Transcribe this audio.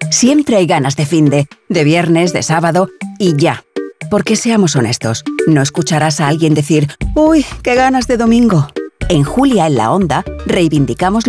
Siempre hay ganas de finde, de viernes, de sábado y ya. Porque seamos honestos, no escucharás a alguien decir «Uy, qué ganas de domingo». En Julia en la Onda reivindicamos